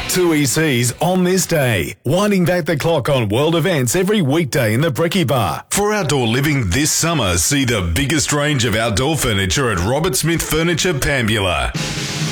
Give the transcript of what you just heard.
Two ECs on this day, winding back the clock on world events every weekday in the Brekkie Bar. For outdoor living this summer, see the biggest range of outdoor furniture at Robert Smith Furniture, Pambula.